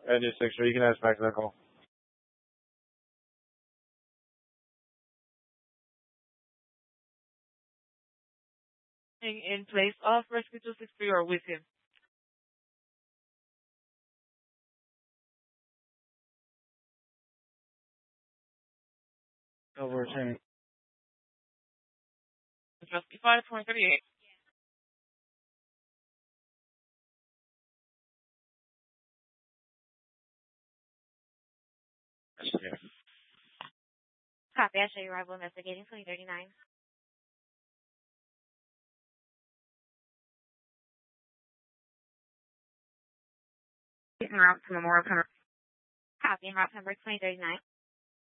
I just 6 you can ask back to that call. In place of Rescue 263 or with him. Over 10. Rescue 5.38. Yeah. Copy. I show you arrival investigating 2039. En route to Memorial Center. Copy. En route number 2039.